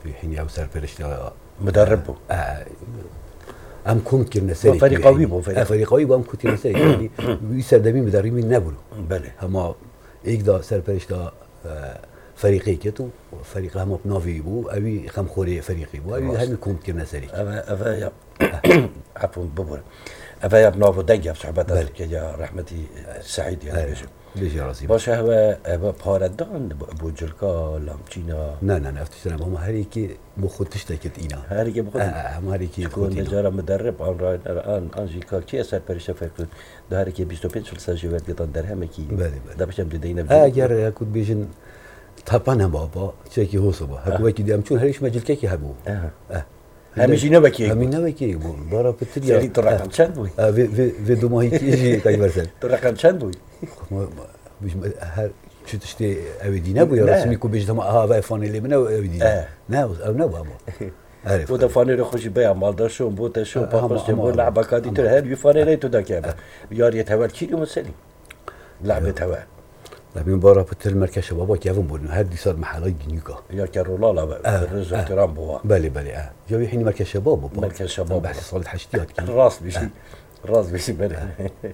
حين او سرپرشت مدرب بو ام كنت كنا سري فريق قوي بو فريق قوي بو ام كنت كنا سري يعني ويسردمي مدربي نبرو بله هما ایک دا سرپرشت فريقي كتو فريق هم بنافي بو اوي خم خوري فريقي بو اوي هم كنت كنا سري افا يا عفوا ببر افا يا بنافو دنجا صحبت که يا رحمتي سعيد يعني بيجو ليش يا راسي باشه هوا پاردان بو جلکا لامچینا نه افتشترم هم هری که بخودش تکت اینا هری که بخود هم هری که كون نجارة مدرب آن جیکا کی سرپرشت فريق ده هری که 25 سال سجوات قطن درهم کی بله ده بشم دیدین اگر کود بیشن طبعا هم بابا چکی هوسو با هکو کی دیم چون هریش مجل کی هبو همیشه نبکی همین نبکی بو بارا پتری سری تو رقم چند بوی و دو ماهی کیجی کای برسل تو رقم چند بوی بیش هر چی تشتی اویدینه بو یا رسمی کو بیش تما ها و فانیلی من اویدینه نه او نه بابا عارف وده فانيل خوشي بيع مال ده شو بوته شو باخوش جنبه لعبه كادي تر هل فانيل تو ده كابه يار يتهوال كيلو مسلي لعبه هوا لعبين برا بتل مركز شباب كيفن بولن هادي صار محلات جنيكا يا كارولا بقى الرز احترام بوا بلي جاي حين مركز شباب بابا مركز شباب بحث صالة حشتيات الراس بيشي الراس بيشي بله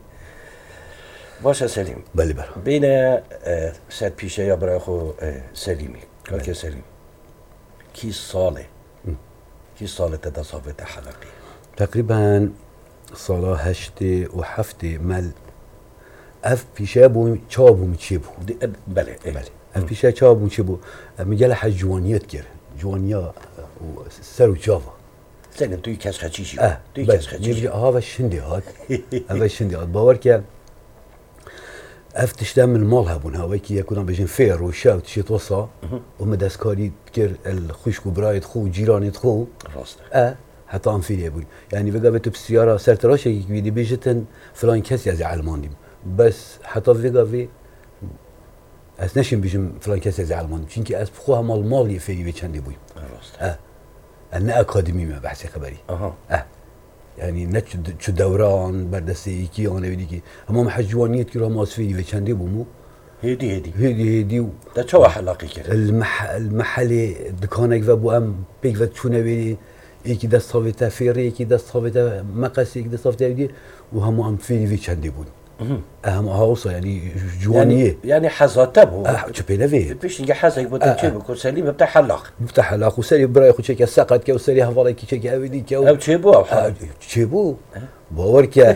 باشا سليم بلي بين سات بيشا يا براخو سليمي كاكي سليم كي صالة كي صالة تصافت حلقي تقريبا صالة هشتي وحفتي مال اف بيشابو تشابو متشبو بله اف بيشا تشابو متشبو مجال حج جوانيات كير جوانيا سرو جافا سليم توي كاس خشيشي توي كاس خشيشي هذا شندي هاد هذا شندي هاد باور كان اف تشتم من مال هبون هاوي كي يكون بيجين فير وشاوت شي توصى ومدسكاري كير الخشك وبرايد خو جيراني خو راست حتى ام فيلي ابوي يعني بقى بتب السياره سرتراش يدي بيجتن فلان كاس يا علماني بس حتى في اسنشن بيجم فلان كاس يا علماني چونكي اس بخوها مال في چندي بوي راست انا اكاديمي ما بحث خبري يعني نتش شو دوران بردسي كي انا بدي كي هم حجوانيت كيلو ما اسفي چندي بومو هدي ده شو حلاقي كده المحل دكانك وابو ام بيك وتشونه بي يكي دست صافيته فيري يكي دست صافيته مقص يكي دست صافيته بدي وهم ام في چندي بون اهم هاوصا يعني جوانيه يعني حزاته بو شبينا فيه بيش نجي حزك بتجيب كل سليم بتاع حلاق وسري براي خو شيكا سقط كي وسري هفالي كي شيكا اويدي كي او تشيبو او تشيبو باوركا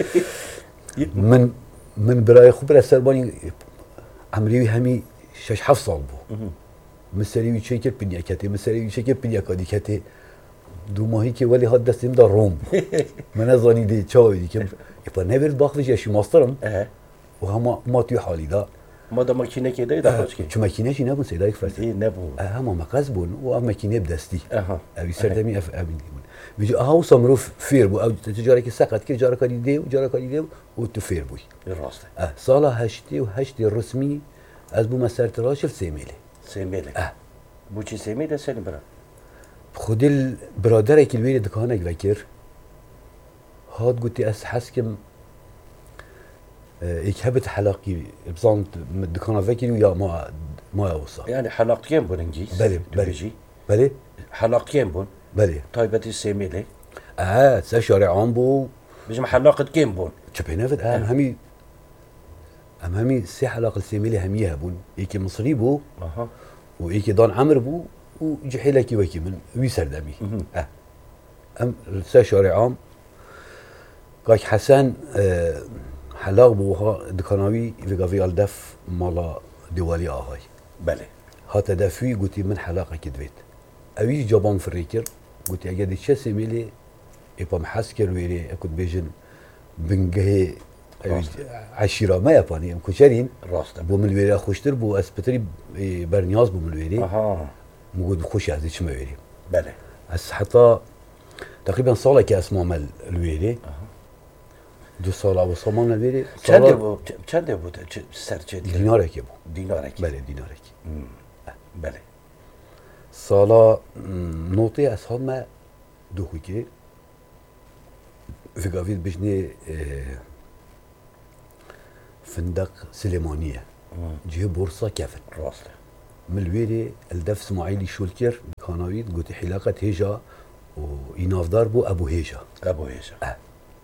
من براي خو برا سرباني عمري همي شش حفصل بو مسري شيكا بنيا كاتي مسري شيكا بنيا كادي كاتي دو ماهی که ولی ها دستیم دا روم من از آنی دی چاوی دی که ایپا نبرد باخوش یشی ماسترم و همه ما توی حالی دا ما دا مکینه که دایی دا خوش که چو مکینه چی نبون سیدای فرسی نبون همه مقص بون و هم مکینه بدستی اوی سردمی اف امین بون بیجو ها و سامروف فیر بو او تجاره که سقط که جاره کاری دیو و تو فیر بوی راسته سالا هشتی رسمی از بو مسرتراش سیمیله بو چی سیمیله سلیم برا خود البرادر که الویل دکانک وکر هاد قلتي اس حسكم يكهبت حلاقي بزانت دكان فكري ويا ما يوصل يعني حلاقتين بون انجيز بلي حلاقتين بون بلي طيبتي السيميلي شارع عام بو بيجم حلاقة كيم بون شبينا فد همي سي حلاقة السيميلي هميها بون يكي مصري بو ويكي دان عمر بو وجحيلكي وكي من ويسر دمي سي شارع عام قاك حسن حلاق بوها دكاناوي في الدف مالا ديوالي آهاي بله هات دفوي قلتي من حلاقة كدويت اوي جابان فريكر قلتي اگه دي چه سيميلي ايبا محسكر ويري اكد بيجن بنگه عشيرة ما ياباني ام كوشارين راست بو من ويري خوشتر بو اسبتري برنياز بو من ويري موجود خوشي عزيز شما ويري بله اس حتى تقريبا صالة كاسمه مال الويري دو سال او سامان الویری چند بود سرچه دینارکی بود دینارکی بله دینارکی بله سالا نوتی از هم ما دو خویی فکرید بجنی فندق سلیمانیه جه بورصة كافن راسته ملويري الدف اسماعيلي شولكر كانويد قلت حلاقة هيجا وينافدار بو ابو هيجا ابو هيجا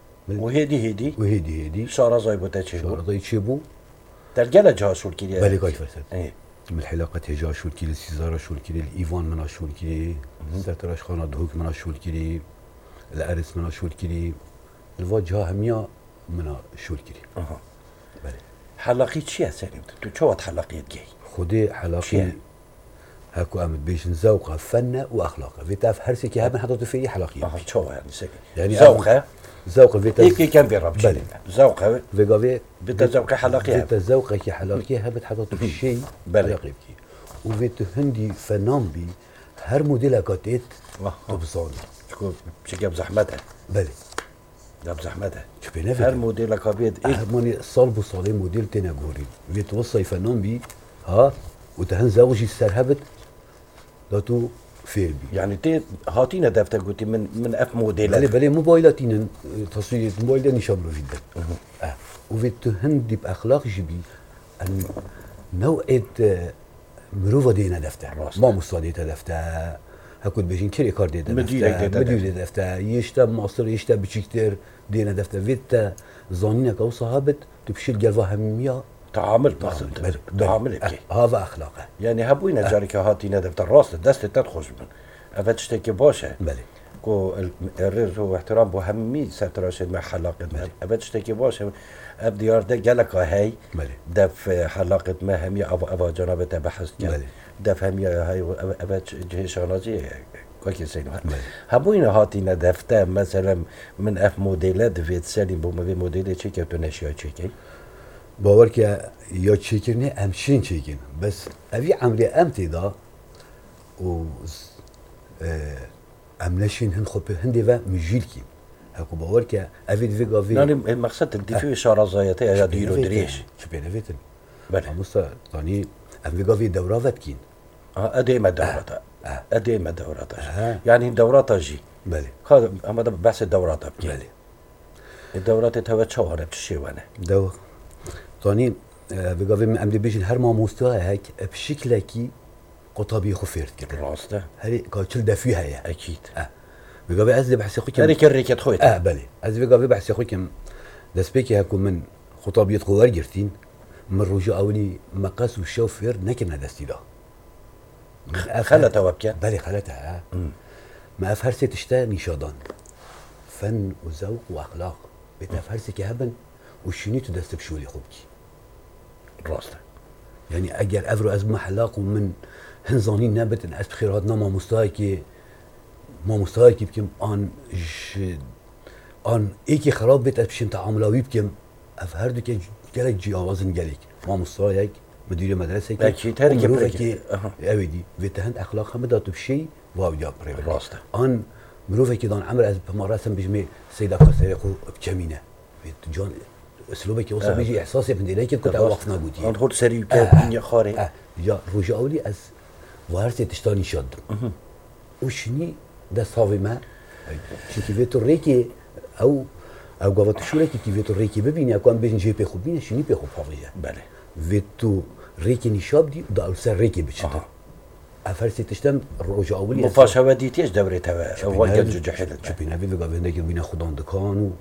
وهيدي وهيدي شارع زايبو تشيبو شارضي تشيبو ترجع جا شولكر بالي قايد فرسد ايه من الحلاقة هيجا شولكر السيزارة شولكر الايفان منا شولكر ستراش خانة دهوك منا شولكر الارس منا شولكر الواجهة هميا منا شولكر اها بالي حلاقي چیه سلیم تو چه حلاقیت گی خودي حلاقي شيء. هاكو امد بيشن ذوقه فنه واخلاقه فيتاف هرسي كي هابن حطوا في حلاقيه آها چه يعني سلیم يعني ذوقه ذوقه فيتا يكي كان بيرب بله. ذوقه فيغافي بتا ذوقه حلاقيه فيتا ذوقه كي حلاقيه هابت حطوا في شيء بله. حلاقي بكي وفيت هندي فنان بي هر موديل كاتيت تبصان شكون بشكل بزحمتها بله ده بزحمتها شبينا هر في موديل كابيد ايه ماني صلب صالي موديل تينا غوري فيت وصي فنان بي ها وتهن زوجي السرهبت داتو فير بي يعني تي هاتينا دفتر قلتي من اف موديلات بله موبايلاتين تصوير موبايل نشاملو جدا وفيت هندي باخلاق جبي ان نوعيه مروفه دينا دفتر ما مصاديتا دفتر هكون بيجين كيري كار ديتا مدير دفتر يشتا مصر يشتا بشكتر دينا دفتر فيت زانينك او صحابت تبشيل جلفا همية تعامل تعامل بكي هذا اخلاقه يعني هبوينا جارك هاتينا دفتر راس دست تدخل من افتش تكي باشا بله كو الرز واحترام بو همي ستراشد مع حلاقة أبد شتكي باش أبدي يارده جلك هاي دف حلاقة ما همي أبا جنابته بحث جل دف همي هاي أبد جهة شانازي كوكي سينو هبوين هاتينا دفته مثلا من اف موديلات في تسالي بو ما في موديلات شيكي تنشيا شيكي باورك يا تشيكرني امشين تشيكين بس ابي عمري امتي دا و امنشين هن خب هندي و مجيلكي هكو باورك افي فيغا في يعني المقصد الدفاع شارع زايته يا ديرو دريش شبينا فيتن بله مصا ثاني ام فيغا في دورة فاتكين اديما دوراتها اديما دوراتها يعني دوراتها جي بله هذا اما بحث الدورات ابكي بله الدورات تهوى شهر بتشي وانا دو ثاني فيغا في ام دي بيجن هر ما مستوى هيك بشكلكي قطابي خفيرت كده راسته هري كاتشل دافي هي اكيد فيغا في ازلي بحث خوكم هري كريكت خويت بله از فيغا في بحث خوكم دسبيكي هكو من خطابية خوار جرتين من رجاء اولي مقاس والشوفير نكنا دستيلا خلتها وبكى بله خلتها ما افهرسي تشتا نشادان فن وذوق واخلاق بتفهرسي كهبن وشنيتو دست بشولي خوبكي راسته يعني اجر افرو از محلاق ومن هنزانين نبت ان اسب خيراتنا ما مستايكي بكم ان ايكي خراب بيت بشين تعاملاوي بكم افهردو كي جلك جي اوازن جلك ما مستايك مدير مدرسه كي اكيد هري كي اويدي بيتهند اخلاق هم داتو بشي واو جاب راسته ان مروفه كي دان عمر از بمراسم بجمي سيدا كسريقو بكمينه جون اسلوبك يوصل بيجي احساسي من ديليك كنت وقفنا قوتي انا خد سريع كان يا خاري يا رجع اولي از وارسي تشتاني شد وشني ده صافي ما شي فيتو ريكي او قوات شوركي كي فيتو ريكي ببيني اكون بين جي بي خوبينه شني بي خوب حافظه بله فيتو ريكي نشاب دي دا سر ريكي بتشتم افرسي تشتم رجع اولي مفاشا وديتيش دورتها وقت جحيلت شبينا في ذا عندك بينا خدان دكان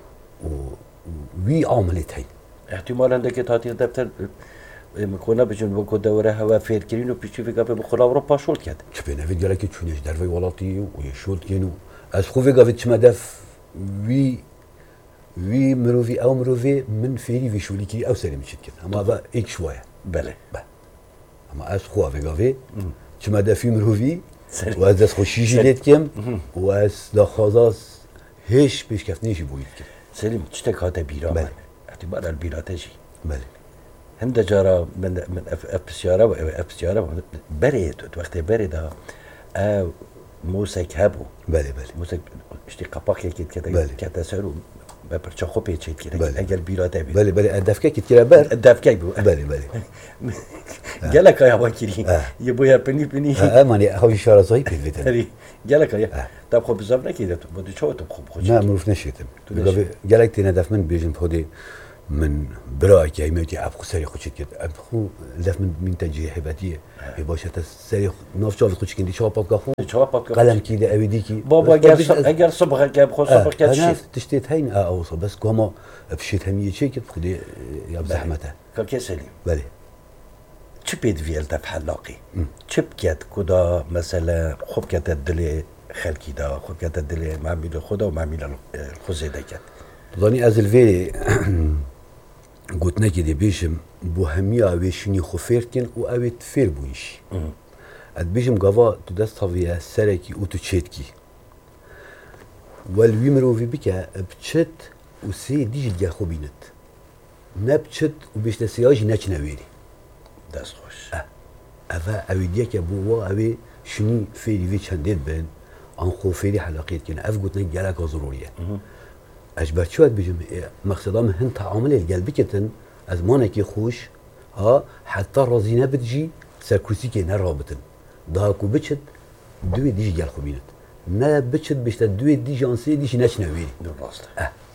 وي عملت هي احتمال عندك تاتي دفتر مكونا بجن بكو دوره هوا فير كرين وبيشي في قبل بخلا اوروبا شول كده شبينا في جالك تشونيش درفي ولاتي ويشول كينو از خوفي قافت مدف وي مروفي او مروفي من فيري في شولي كي او سليم شد كده اما با ايك شويه بله اما از خوفي قافي مدف في مروفي واز خوشي جيلت كم واز دخازاس هيش بيش كفتنيش بويد كده سليم تشتك هذا بيرا بله اعتبار البيرا تجي بله هند جارا من ابسيارة بريد وقت بريد موسيقى هبو بله موسيقى اشتي قباق كده بله كده سالو ببرشاخو بيتشيت كده اجل بيرا تبي بله الدفكه كده بر الدفكه بو بله جالك يا باكري يبو يا بني ماني هاوي شارع زي بيفيت جالك يا طب خب بزاف كده بدي شو طب خب ما معروف نشيتم جالك تينا دف من بيجن بودي من براك يا ميتي ابخو سري خوش كده ابخو لف من تجيه هبتيه يباشا تسري ناف شاف خوش كندي شابك اخو قلم كده ابيديكي بابا اگر صبح جاب خو صبح كده شيء تشتيت هين اوصل بس كوما بشيت هميه شيء كده خدي يا بزحمته كاكي سليم بله چی بید ویل دف حلاقی چی بکت کدا مثلا خوب کت دل خلکی دا خوب کت دل معمیل خدا و معمیل خوزیده کت ظني از الفي قلت نكدي بيجم بوهمية ويشني خفيرتين وأوي تفير بويش اد بيجم قوا تدستها سركي وتشيتكي والويمرو في بكا بتشت وسي ديج الجا خوبينت نبتشت وبيش تسياج ناچ نويري دست خوش أفا أوي ديك بوا أوي شني فيري في چنديت بين أنخو فيري حلقيت كنا أف قلت نك جالك ضرورية اجبر شو بيجم مقصدا من هن تعامل القلبي كتن از مانكي خوش ها حتى رازينا بتجي سر كرسي كي نرابطن داكو بتشد دوي ديجي قال خوبينت نا بتشد بيشت دوي ديجي انسي ديجي ناش نويري بالراست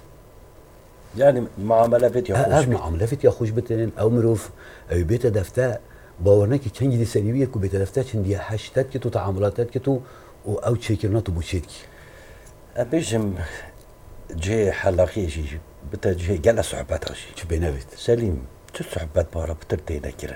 يعني معامله بيت يا خوش معامله بيت يا خوش بتن او مروف او بيت دفتا باورناكي تشنجي دي سليبيه كو بيت دفتا تشندي حشتات كتو تعاملاتات كتو او تشيكرناتو بوشيتكي بيجم جي حلاقي جي بتا جي قال صعوبات شي شو بينافت سليم شو صعوبات بارا بتردينا كيرن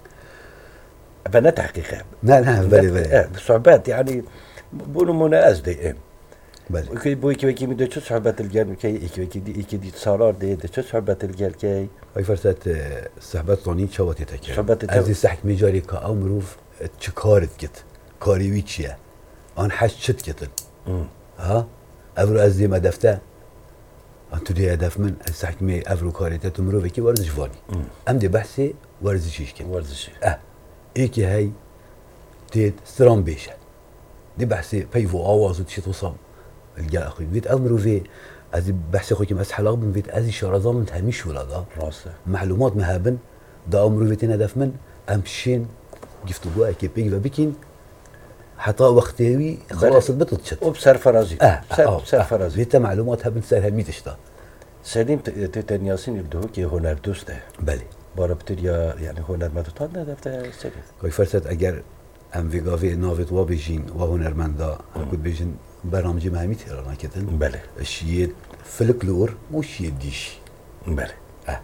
بنات حقيقه لا بلي صعوبات يعني بقولوا مناقز دي بلي كي بوي كي ميدو شو صعوبات الجال كي دي صارار دي شو صعوبات الجال كي هاي فرصات صحبات طوني شواتي تاكي صحبات ازي سحك ميجاري كا او مروف تشكارت كت كاري ويتشيا ان حشت كتن ها افرو ازي ما دفتا انتو دي هدف من سحك مي افرو كاريتا تمرو فيكي ورزش فاني ام دي بحثي ورزشيش كن ورزشي ايكي هاي تيت سترام بيشا دي بحثي بيفو اواز وتشي توصام الجا اخوي بيت امرو في ازي بحثي اخوي كما اسحل من بيت ازي شرزام من تهميش ولا راسه معلومات مهابن دا امرو فيتين هدف من امشين جفتو جوا كي بيجي بكين حتى وقتي خلاص البطلت وبسر فرازي بسر فرازي بيتا معلومات هبن سر همي تشتا سليم تتنياسين يبدو كي هنر دوسته بله بارا بتريا يعني هنر ما تطلع دفته سليم كوي فرصت اگر ام ویگاوی ناوت و بیجین و هنرمندا کد بیجین برنامجی مهمی تهران کتن بله الشيء فلكلور مو شيء ديش بله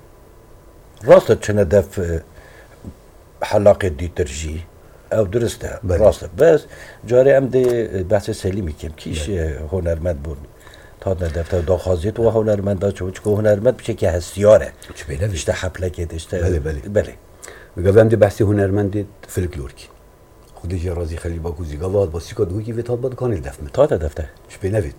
راسته چنه دف حلاقه دي ترجي او درسته راسته بس جاري ام دي بحث سليمي كم كيش هنرمند بود تا دفته داخازيت و هنرمندا چو هنرمند بشه که هستیاره اشته حفله که اشته بله ویگاوی ام دي بحث هنرمند فلكلور کی خودی جرازی خیلی با کوزی گواد با سیکا دوی کی ویتاد باد کانل دفت تا دفته شو بنوید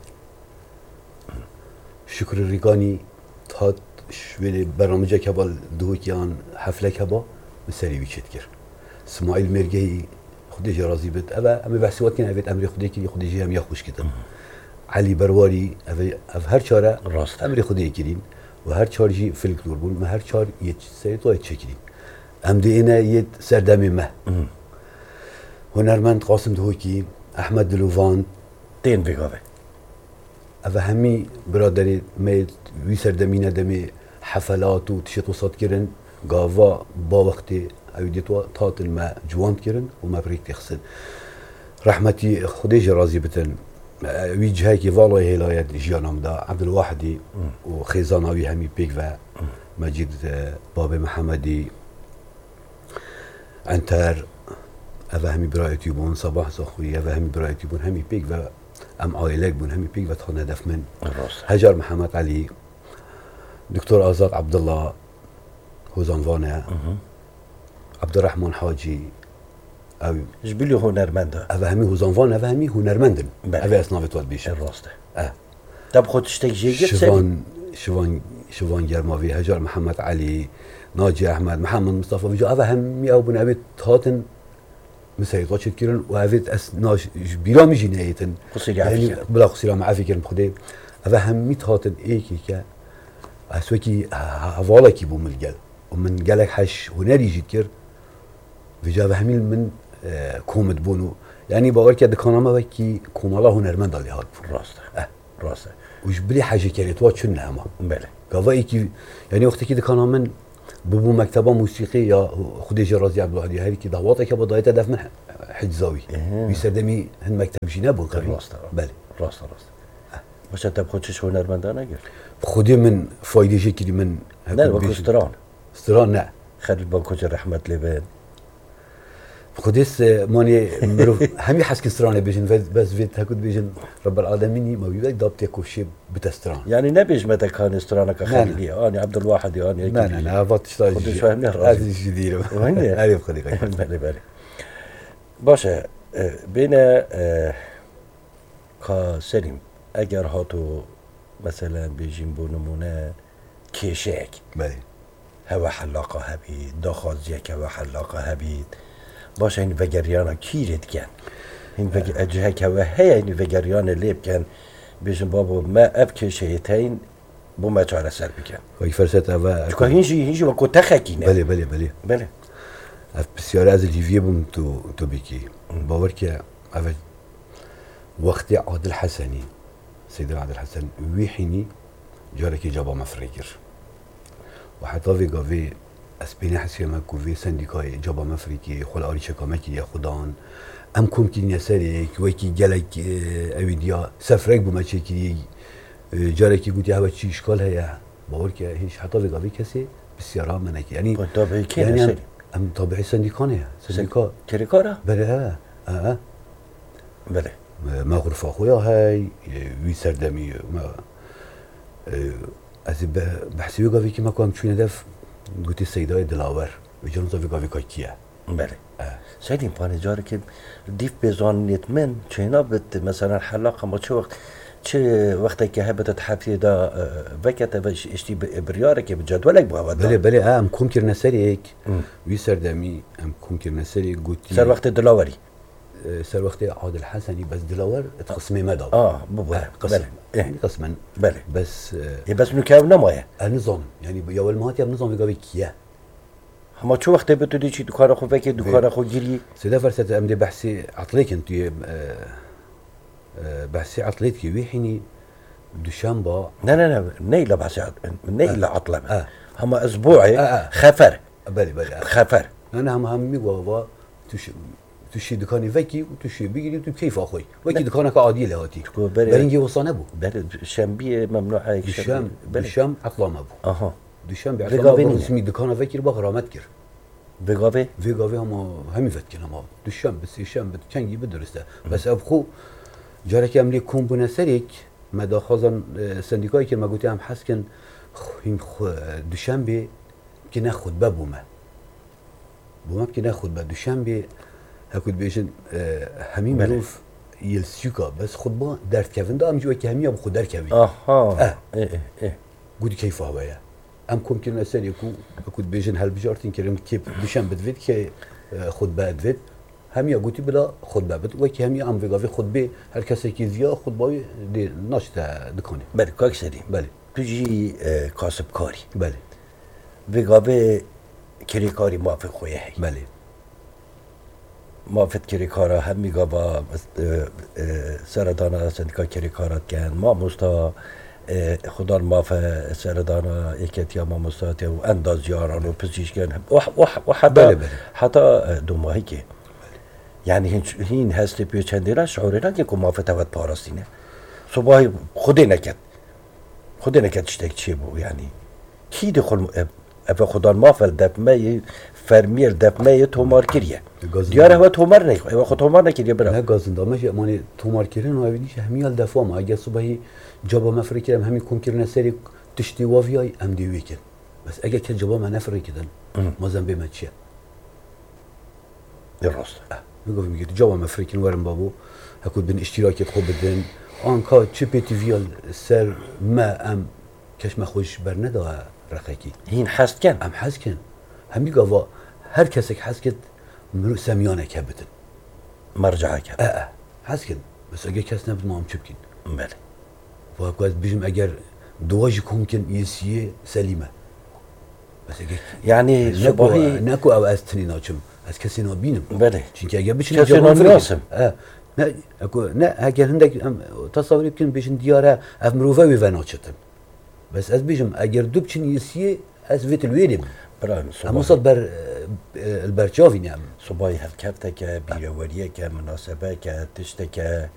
شکر ریگانی تا شوی برنامج کبال دوی کیان حفله کبا مسری ویچت کر اسماعیل مرگی خودی جرازی بد اما امی بحثیات کن اوید امری خودی کی خودی جی هم یا خوش کتم علی برواری او هر چاره امری خودی کردین و هر چار جی فلکلور بون ما هر چار یه سری تو چکیدین ام دی اینا یه سردمی مه هنرمند قاسم دهوکی احمد دلووان تین بگاوه اوه همی برادری می وی سردمینه دمی حفلات و تشت وسط کرن گاوا با وقتی اویدیتوا تاتل ما جوانت کرن و ما بریک تخسن رحمتی خودی جرازی بتن وی جهایی که والله هلایت جیانم دا عبدالواحدی و خیزاناوی همی پیک و مجید باب محمدی عنتر اوه همی برایتی بون صباح سخوی اوه همی برایتی بون همی پیک و ام عائلک بون همی پیک و تخان هدف من هجر محمد علی دکتر آزاد عبدالله هوزانوانه عبدالرحمن حاجی او جبیلی هنرمنده اوه همی هوزانوانه اوه همی هنرمندن اوه اصنافت واد بیشه راسته دب خودش تکجیگت شوان گرماوی هجر محمد علی ناجی احمد محمد مصطفى وجا اوه همی او بون اوه تاتن مسيطة شكرا وهذا ناش بلا مجنايتن يعني بلا خسيرة مع فكر خدي أفهم ميتهاتن إيكي كا أسوكي هوالا كي بوم الجل ومن جالك حش هنري جدكر فيجا فهميل من كومد بونو يعني بقول كده كانوا ما بكي كومالا هنرمند اللي هاد راسته راسته وش بلي حاجه كانت وات شنو هما بله قضاي كي يعني وقت كي كان من ببو مكتبه موسيقيه خديجه رازي عبد الواحد هذه كي ضوطه كي بدايه هدف من حجزاوي ويسردمي هن مكتب جنابو قريب راسته بله راسته باش انت بخودش هنرمندانه قال خودي من فايده جي من لا باكو استران نه خلي باكوش رحمه لبان خوديس ماني مروف همي حس كستران بيجن بس فيت هكود بيجن رب العالمين ما بيبقى ضابط يكوشي بتستران يعني نبيج متى كان استرانك خليلي انا عبد الواحد اني لا لا بطش تاج خد شويه من الراس هذا جديد عارف خليك بالي باشا بين كسليم اگر هاتو مثلا بيجين بو نمونه كيشك بله هوا حلاقه هبید داخازیه که هوا حلاقه هبید باشه این وگریانا کیرید کن این اجهه که هوا هی این وگریان لیب کن بیشن بابو ما اب کشیتین بو ما چاره سر بکن وی فرصت اول چکا هینجی وکو تخکینه بله اف بسیار از لیویه بوم تو بکی باور که اول وقتی عادل حسنی سيد عادل حسن ويحيني جاركي جابا مفريكر وحتى في قافي اسبيني حسيا ما كوفي سنديكاي جابا مفريكي خل آري شكامكي يا خدان ام كومكين يساريك ويكي جالك اويديا سفرك بما تشيكي جاركي قلت هوا تشي اشكال هيا باورك هيش حتى في قافي كسي بالسيارة منك يعني طبيعي كي يعني ام طبيعي سنديكانيا سنديكا كريكارا بله بله ما غرفة أخويا هاي ويسردمي ما از بحثی وگاوی که ما کنم چون هدف گویی سیدای دلاور و جنوزا وگاوی کیه بله سیدیم پانجاری که دیف بزانیت من چینا بت مثلا حلاقه ما چه وقتی که هبت تحفی دا وقت وش اشتی بریاره که بجدولک بوا بله ام کم کرد نسریک ویسردمی ام کم کرد نسری گویی سر وقت دلاوری سر وقت عادل حسني بس دلاور تقسمي مدى قسم يعني قسما بله بس نكاو نمايه النظام يعني يا والمهات يا نظام يقابي كيا هما شو وقت بتودي شي دكان اخو فيك دكان اخو جيري سيدا فرصه امدي بحثي عطليك انت بحثي عطليت كي ويحيني دوشنبه لا نيله بحثي نيله عطله هما اسبوعي خفر بله خفر انا هم ميغوا توشي دكاني فيكي وتوشي بيجي تو كيف اخوي ويكي دكانك عادي لهاتي برينجي وصانه بو الشامبيه ممنوع هيك الشام عطله ما بو دوشام بعطله اسمي دكانه فيكي بغرامت كر فيغافي هم فتكن هم دوشام بس الشام بتشنجي بدرسته بس ابخو جارك املي كومبونا سريك ما داخزن سنديكاي كي ما قلت هم حسكن دوشنبه كي ناخذ بابوما بوما كي ناخذ دوشنبه هكود بيجن همي مروف يلسيوكا بس خطبه درت كافن دا ام جوا كي همي ابو خدر كافي ايه قولي كيف هو يا ام ممكن اسال يكون هكود بيجن هل بجارتين كريم كيف دوشان بدفيت كي خطبه ادفيت همي قلت بلا خطبه بد وكي همي ام فيغافي خطبه هر كسي كي زيا خطبه دي ناشتا دكاني بله كاك سدي بله تجي كاسب كاري بله فيغافي كري كاري موافق خويا هي بله ما فت کریکارا هم میگه با سردانا سندیکا کریکارات کن ما مستا خدا ما ف سردانا یکتیا ما مستا و اندازیاران و پزیش کن و حتی دو ماهی که یعنی هین هستی پیو چندی را شعوری نکن که ما فتوت پاراستینه صبحی خودی نکد چتک چی بو یعنی کی دخل افا خدا ما فل دپمه فرمیل دپمه تومار کریه دیاره هوا تومار نه افا خود تومار نکریه برا نه گازنده ماشي ماني تومار کرین و اویدیش همیال دفعه ما اگه صبحی جابا مفری کردم همی کن کرنه سری تشتی وافیای ام دیوی کن بس اگه که جابا ما نفری کردن ما زنبه ما چیه درست میگه جابا مفری کن ورم بابو هکود بین اشتراکی خوب بدن آنکا چه پیتی ویال سر ما ام کش ما خوش برنده رقیقی هین حست کن ام حست کن همی گاوا هر کسی که حست کن مرو سمیانه که بدن مرجعه کن حست کن بس اگه کس نبود ما هم چه بکن بله و اگه بیشم اگر دواجی کن کن یسیه سلیمه بس اگه یعنی صبحی نکو او از تنی ناچم از کسی نبینم بله چون که اگه بچینم کسی نمیاسم نه نه اگر هندك تصوري بكن بيجن ديارها اف مروفا ويفانوتشتن بس از بيجم اگر دو بچن يسيه از فيت الويلم بران اما صد بر البرچاوي نعم صباي هالكفتة كبيرورية كمناسبة كتشتة